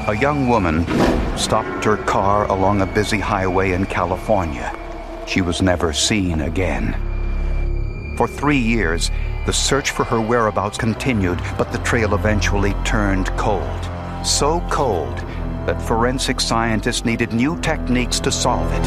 A young woman stopped her car along a busy highway in California. She was never seen again. For 3 years, the search for her whereabouts continued, but the trail eventually turned cold. So cold that forensic scientists needed new techniques to solve it.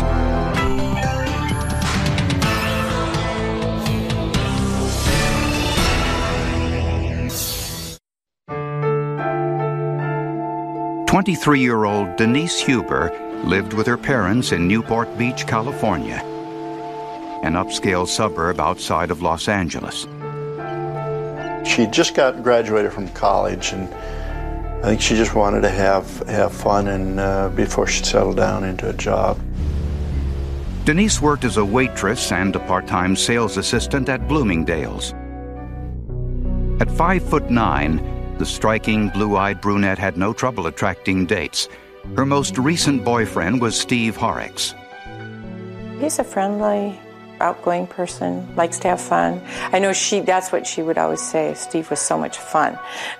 "23-year-old Denise Huber lived with her parents in Newport Beach, California, an upscale suburb outside of Los Angeles. She just got graduated from college, and I think she just wanted to have fun and before she settled down into a job. Denise worked as a waitress and a part-time sales assistant at Bloomingdale's. At 5'9", the striking, blue-eyed brunette had no trouble attracting dates. Her most recent boyfriend was Steve Horrocks. He's a friendly, outgoing person, likes to have fun. I know that's what she would always say. Steve was so much fun.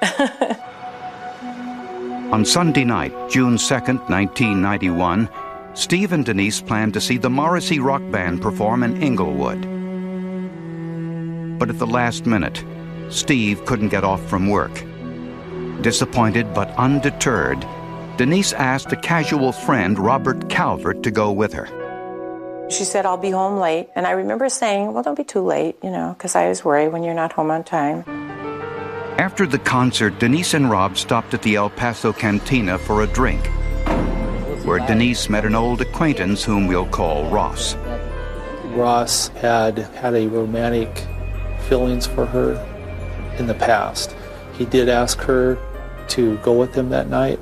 On Sunday night, June 2nd, 1991, Steve and Denise planned to see the Morrissey rock band perform in Inglewood. But at the last minute, Steve couldn't get off from work. Disappointed but undeterred, Denise asked a casual friend, Robert Calvert, to go with her. She said, "I'll be home late." And I remember saying, "Well, don't be too late, because I always worry when you're not home on time." After the concert, Denise and Rob stopped at the El Paso Cantina for a drink, where Denise met an old acquaintance whom we'll call Ross. Ross had a romantic feelings for her in the past. He did ask her to go with him that night.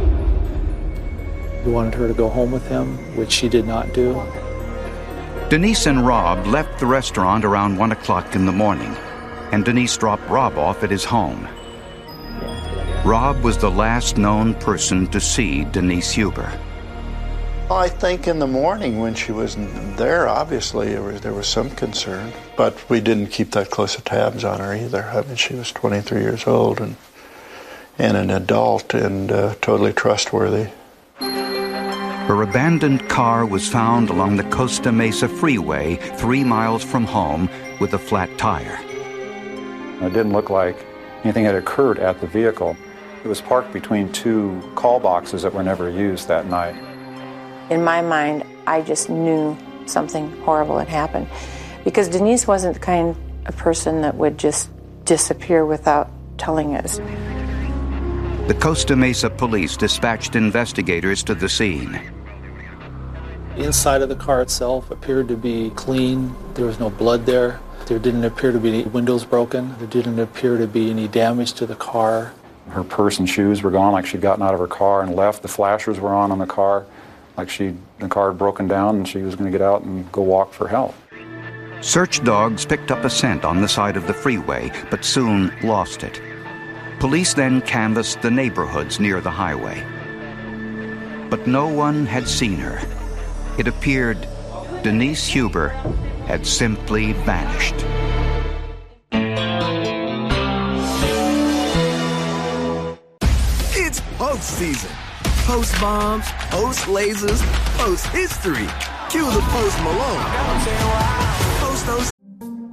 He wanted her to go home with him, which she did not do. Denise and Rob left the restaurant around 1 o'clock in the morning, and Denise dropped Rob off at his home. Rob was the last known person to see Denise Huber. I think in the morning when she wasn't there, obviously there was some concern, but we didn't keep that close of tabs on her either. I mean, she was 23 years old and an adult and totally trustworthy. Her abandoned car was found along the Costa Mesa Freeway, 3 miles from home, with a flat tire. It didn't look like anything had occurred at the vehicle. It was parked between 2 call boxes that were never used that night. In my mind, I just knew something horrible had happened, because Denise wasn't the kind of person that would just disappear without telling us. The Costa Mesa police dispatched investigators to the scene. The inside of the car itself appeared to be clean. There was no blood there. There didn't appear to be any windows broken. There didn't appear to be any damage to the car. Her purse and shoes were gone, like she'd gotten out of her car and left. The flashers were on the car, like the car had broken down and she was going to get out and go walk for help. Search dogs picked up a scent on the side of the freeway, but soon lost it. Police then canvassed the neighborhoods near the highway. But no one had seen her. It appeared Denise Huber had simply vanished. It's postseason. Post bombs, post lasers, post history. Cue the Post Malone. Post